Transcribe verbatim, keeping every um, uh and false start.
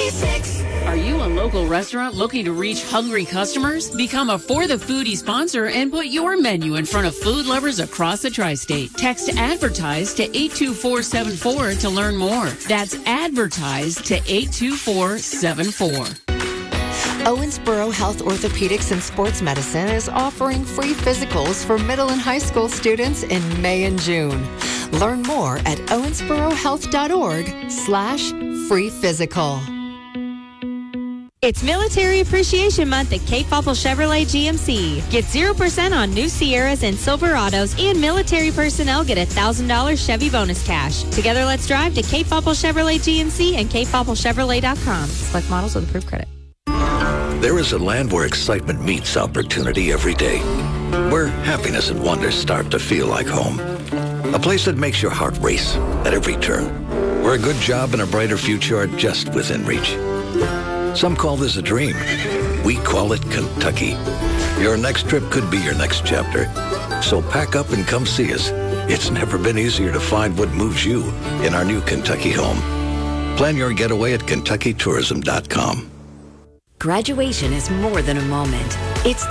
ninety-six. Are you a local restaurant looking to reach hungry customers? Become a For the Foodie sponsor and put your menu in front of food lovers across the tri-state. Text ADVERTISE to eight two four seven four to learn more. That's ADVERTISE to eight two four seven four. Owensboro Health Orthopedics and Sports Medicine is offering free physicals for middle and high school students in May and June. Learn more at owensborohealth.org slash free physical. It's Military Appreciation Month at Cape Popple Chevrolet G M C. Get zero percent on new Sierras and Silverados, and military personnel get a one thousand dollars Chevy bonus cash. Together, let's drive to Cape Popple Chevrolet G M C and cape popple chevrolet dot com. Select models with approved credit. There is a land where excitement meets opportunity every day, where happiness and wonder start to feel like home. A place that makes your heart race at every turn, where a good job and a brighter future are just within reach. Some call this a dream. We call it Kentucky. Your next trip could be your next chapter. So pack up and come see us. It's never been easier to find what moves you in our new Kentucky home. Plan your getaway at kentucky tourism dot com. Graduation is more than a moment. It's